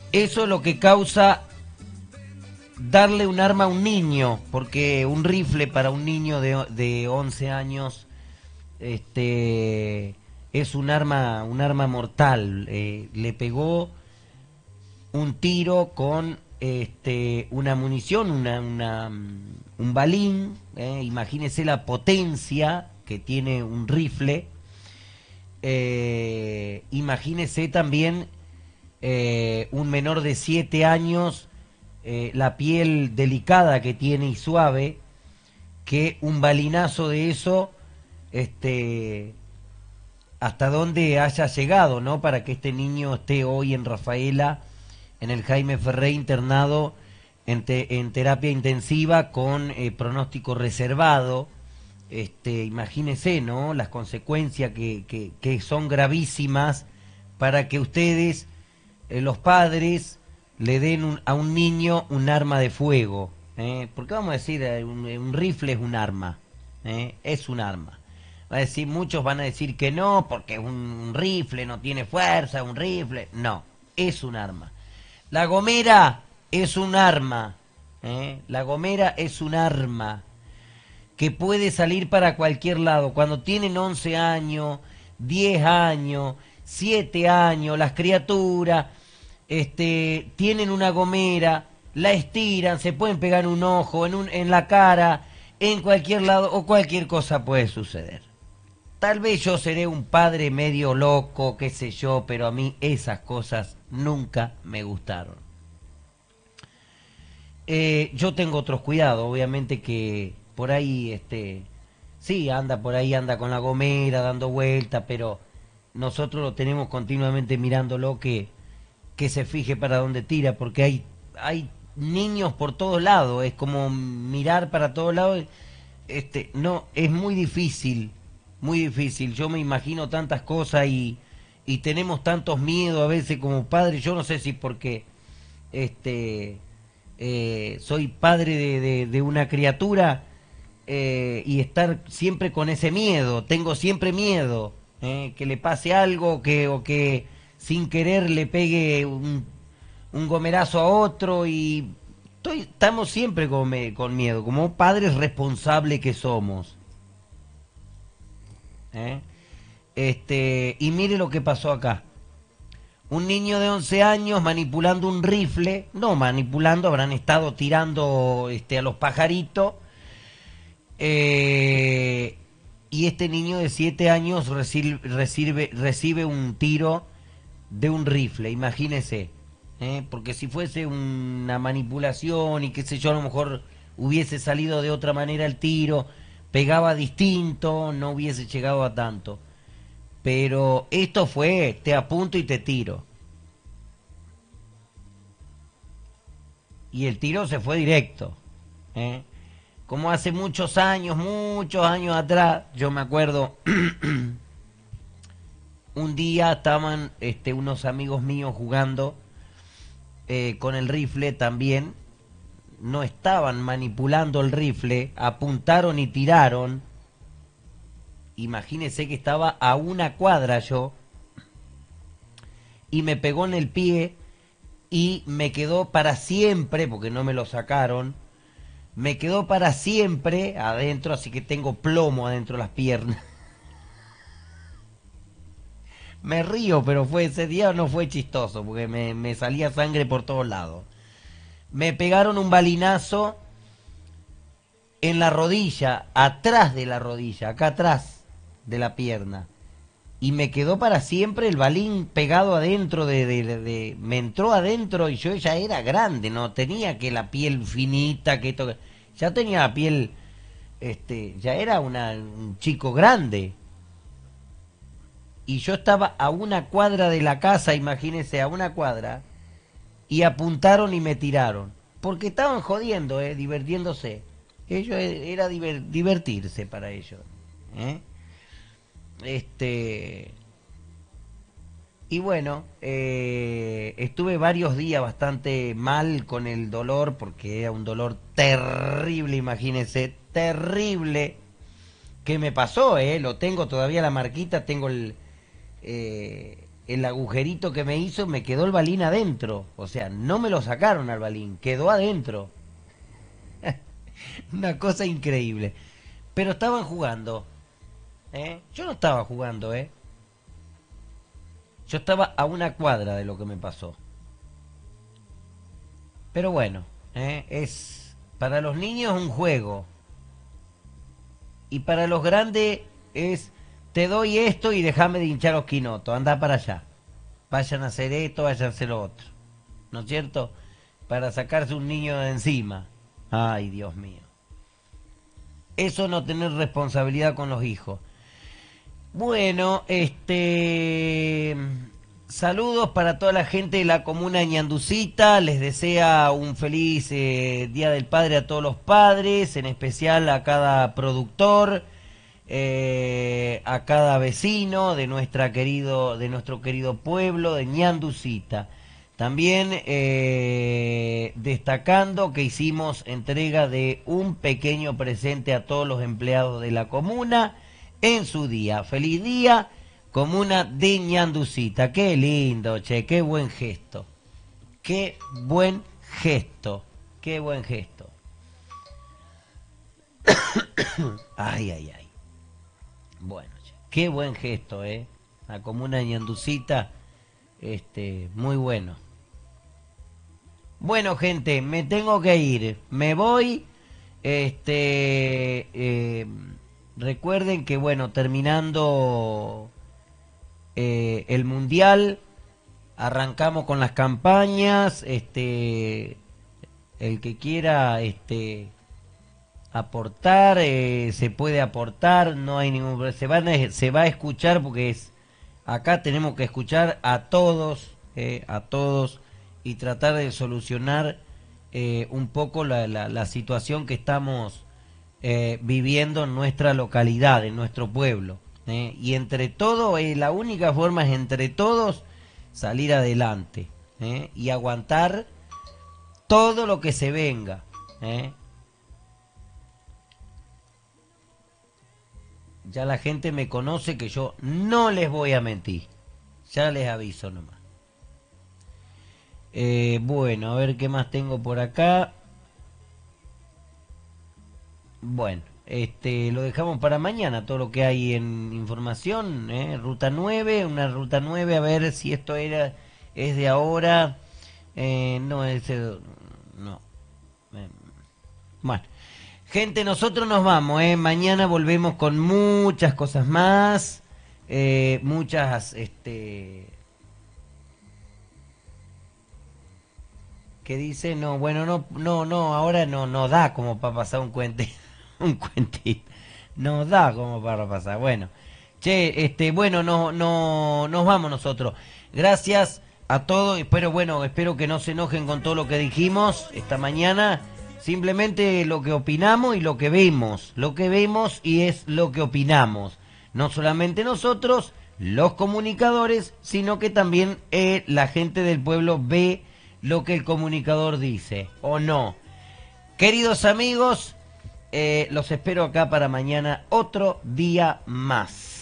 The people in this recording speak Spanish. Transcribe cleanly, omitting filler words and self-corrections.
Eso es lo que causa darle un arma a un niño, porque un rifle para un niño de 11 años es un arma mortal. Le pegó un tiro con una munición, un balín. Imagínese la potencia que tiene un rifle. Imagínese también un menor de 7 años, la piel delicada que tiene y suave, que un balinazo de eso, hasta dónde haya llegado, ¿no? Para que este niño esté hoy en Rafaela, en el Jaime Ferré, internado en terapia intensiva con pronóstico reservado. Imagínense, ¿no? Las consecuencias que son gravísimas para que ustedes, los padres, le den a un niño un arma de fuego. Porque vamos a decir, un rifle es un arma. Es un arma. Va a decir, muchos van a decir que no, porque un rifle no tiene fuerza, un rifle. No, es un arma. La gomera es un arma. La gomera es un arma que puede salir para cualquier lado. Cuando tienen 11 años, 10 años, 7 años, las criaturas tienen una gomera, la estiran, se pueden pegar un ojo, en la cara, en cualquier lado, o cualquier cosa puede suceder. Tal vez yo seré un padre medio loco, qué sé yo, pero a mí esas cosas nunca me gustaron. Yo tengo otros cuidados, obviamente que por ahí, sí, anda por ahí, anda con la gomera, dando vueltas, pero nosotros lo tenemos continuamente mirándolo, que se fije para dónde tira, porque hay niños por todos lados, es como mirar para todos lados, no, es muy difícil, muy difícil. Yo me imagino tantas cosas y tenemos tantos miedos a veces como padres. Yo no sé si porque soy padre de una criatura, y estar siempre con ese miedo. Tengo siempre miedo, que le pase algo, o que sin querer le pegue un gomerazo a otro, y estamos siempre con miedo, como padres responsables que somos. ¿eh? Y mire lo que pasó acá. Un niño de 11 años manipulando un rifle, no manipulando, habrán estado tirando a los pajaritos, y este niño de 7 años recibe un tiro de un rifle, imagínese. Porque si fuese una manipulación y qué sé yo, a lo mejor hubiese salido de otra manera el tiro, pegaba distinto, no hubiese llegado a tanto. Pero esto fue, te apunto y te tiro. Y el tiro se fue directo. Como hace muchos años atrás, yo me acuerdo, un día estaban unos amigos míos jugando con el rifle también. No estaban manipulando el rifle, apuntaron y tiraron. Imagínese que estaba a una cuadra yo, y me pegó en el pie y me quedó para siempre, porque no me lo sacaron, me quedó para siempre adentro, así que tengo plomo adentro de las piernas. Me río, pero ese día no fue chistoso, porque me salía sangre por todos lados. Me pegaron un balinazo en la rodilla, atrás de la rodilla, acá atrás de la pierna. Y me quedó para siempre el balín pegado adentro me entró adentro, y yo ya era grande, no tenía que la piel finita, ya tenía la piel, ya era un chico grande. Y yo estaba a una cuadra de la casa, imagínense, a una cuadra, y apuntaron y me tiraron. Porque estaban jodiendo, divirtiéndose. Ellos era divertirse para ellos. Y bueno, estuve varios días bastante mal con el dolor, porque era un dolor terrible, imagínense, terrible. ¿Qué me pasó? Lo tengo todavía la marquita, tengo el agujerito que me hizo, me quedó el balín adentro. O sea, no me lo sacaron al balín, quedó adentro. Una cosa increíble. Pero estaban jugando. Yo no estaba jugando, ¿eh? Yo estaba a una cuadra de lo que me pasó. Pero bueno, es para los niños un juego. Y para los grandes es, te doy esto y déjame de hinchar los quinotos, anda para allá. Vayan a hacer esto, vayan a hacer lo otro. ¿No es cierto? Para sacarse un niño de encima. Ay, Dios mío. Eso no tener responsabilidad con los hijos. Bueno, saludos para toda la gente de la comuna de Ñanducita. Les desea un feliz Día del Padre a todos los padres, en especial a cada productor, a cada vecino de nuestro querido pueblo de Ñanducita. También destacando que hicimos entrega de un pequeño presente a todos los empleados de la comuna en su día. Feliz día, comuna de Ñanducita. Qué lindo, che, qué buen gesto. Qué buen gesto. Qué buen gesto. Ay, ay, ay. Bueno, che, qué buen gesto, la comuna de Ñanducita, muy bueno. Bueno, gente, me tengo que ir. Me voy. Recuerden que, bueno, terminando el Mundial, arrancamos con las campañas. El que quiera aportar, se puede aportar. No hay ningún... Se va a escuchar porque acá tenemos que escuchar a todos, y tratar de solucionar un poco la situación que estamos viviendo en nuestra localidad, en nuestro pueblo. Y entre todos, la única forma es entre todos salir adelante y aguantar todo lo que se venga. Ya la gente me conoce que yo no les voy a mentir. Ya les aviso nomás. Bueno, a ver qué más tengo por acá. Bueno, lo dejamos para mañana, todo lo que hay en información, Ruta 9, una Ruta 9, a ver si esto es de ahora, no, no. Bueno, gente, nosotros nos vamos, mañana volvemos con muchas cosas más, muchas, que dice, no, bueno, no, ahora no da como para pasar un cuentito. Un cuentito. No da como para pasar. Bueno. Che, bueno, nos vamos nosotros. Gracias a todos. Espero que no se enojen con todo lo que dijimos esta mañana. Simplemente lo que opinamos y lo que vemos. Lo que vemos y es lo que opinamos. No solamente nosotros, los comunicadores, sino que también la gente del pueblo ve lo que el comunicador dice, o no. Queridos amigos, los espero acá para mañana, otro día más.